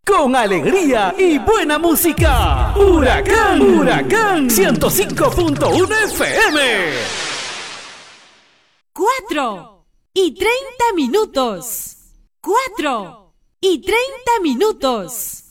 con alegría y buena música. Huracán, Huracán 105.1 FM. 4:30. 4:30.